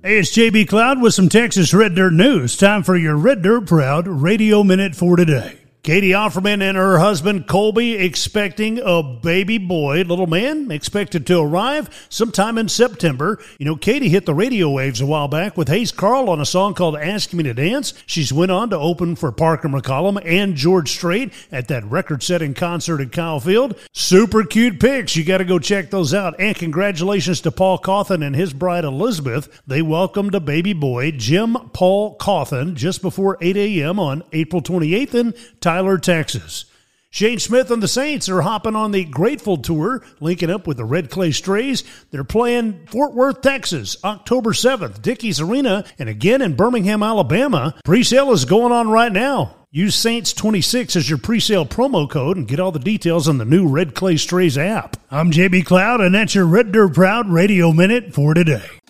Hey, it's JB Cloud with some Texas Red Dirt news. Time for your Red Dirt Proud Radio Minute for today. Katie Offerman and her husband Colby expecting a baby boy. Little man expected to arrive sometime in September. You know, Katie hit the radio waves a while back with Hayes Carl on a song called Ask Me to Dance. She's went on to open for Parker McCollum and George Strait at that record-setting concert at Kyle Field. Super cute pics. You got to go check those out. And congratulations to Paul Cawthon and his bride Elizabeth. They welcomed a baby boy, Jim Paul Cawthon, just before 8 a.m. on April 28th in Tyler, Texas. Shane Smith and the Saints are hopping on the Grateful Tour, linking up with the Red Clay Strays. They're playing Fort Worth, Texas, October 7th, Dickies Arena, and again in Birmingham, Alabama. Presale is going on right now. Use Saints26 as your presale promo code and get all the details on the new Red Clay Strays app. I'm JB Cloud, and that's your Red Dirt Proud Radio Minute for today.